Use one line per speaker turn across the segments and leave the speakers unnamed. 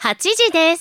8時です。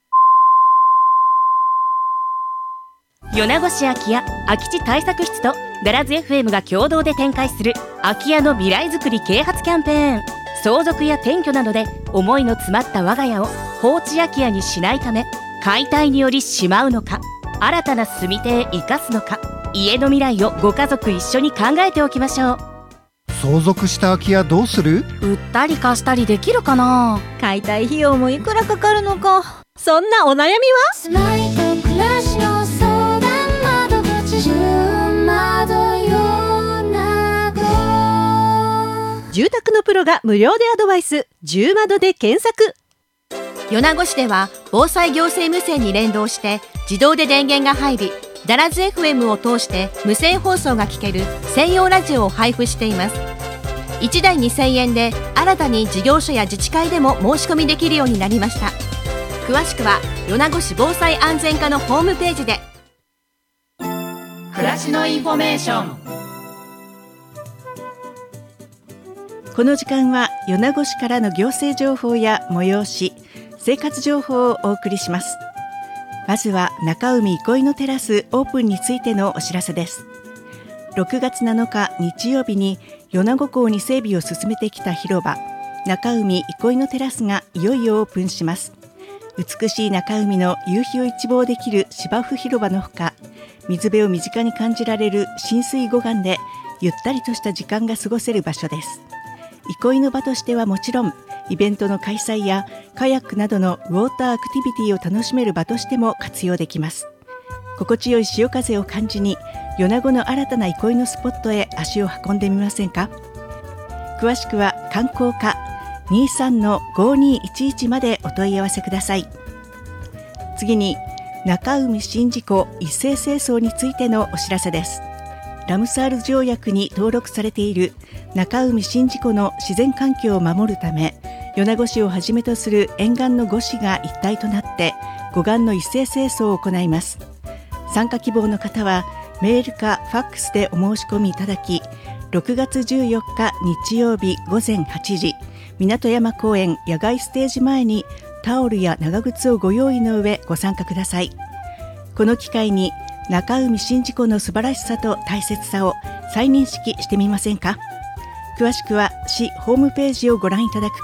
米子市空き家空き地対策室とダラズ FM が共同で展開する空き家の未来づくり啓発キャンペーン。相続や転居などで思いの詰まった我が家を放置空き家にしないため、解体によりしまうのか、新たな住み手へ生かすのか、家の未来をご家族一緒に考えておきましょう。
相続した空き家どうする？
売ったり貸したりできるかな？
解体費用もいくらかかるのか。そんなお悩みは
スマイト暮らしの相談窓口10窓よなご。
住宅のプロが無料でアドバイス。10窓で検索。
米子市では防災行政無線に連動して自動で電源が入り、ダラズ FM を通して無線放送が聞ける専用ラジオを配布しています。1台2000円で新たに事業所や自治会でも申し込みできるようになりました。詳しくは米子市防災安全課のホームページで。
暮らしのインフォメーション。
この時間は米子市からの行政情報や催し、生活情報をお送りします。まずは中海憩いのテラスオープンについてのお知らせです。6月7日日曜日に米子港に整備を進めてきた広場、中海憩いのテラスがいよいよオープンします。美しい中海の夕日を一望できる芝生広場のほか、水辺を身近に感じられる親水護岸でゆったりとした時間が過ごせる場所です。憩いの場としてはもちろん、イベントの開催やカヤックなどのウォーターアクティビティを楽しめる場としても活用できます。心地よい潮風を感じに、米子の新たな憩いのスポットへ足を運んでみませんか。詳しくは観光課 23-5211 までお問い合わせください。次に中海宍道湖一斉清掃についてのお知らせです。ラムサール条約に登録されている中海宍道湖の自然環境を守るため、米子市をはじめとする沿岸の5市が一体となって護岸の一斉清掃を行います。参加希望の方はメールかファックスでお申し込みいただき、6月14日日曜日午前8時、港山公園野外ステージ前にタオルや長靴をご用意の上ご参加ください。この機会に中海宍道湖の素晴らしさと大切さを再認識してみませんか。詳しくは市ホームページをご覧いただく